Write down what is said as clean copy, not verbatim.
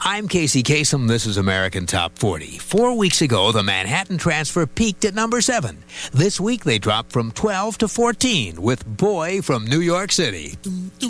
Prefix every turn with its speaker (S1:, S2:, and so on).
S1: I'm Casey Kasem. This is American Top 40. 4 weeks ago, the Manhattan Transfer peaked at number 7. This week, they dropped from 12 to 14 with Boy from New York City.